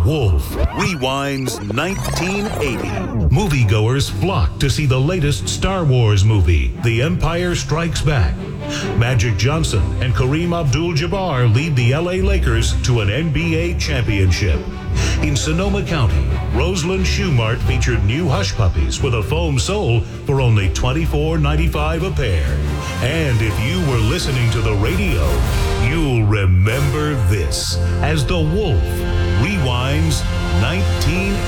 Wolf rewinds 1980. Moviegoers flock to see the latest Star Wars movie, The Empire Strikes Back. Magic Johnson and Kareem Abdul-Jabbar lead the LA Lakers to an NBA championship. In Sonoma County, Roseland Shoe Mart featured new hush puppies with a foam sole for only $24.95 a pair. And if you were listening to the radio, you'll remember this as The Wolf rewinds 1980.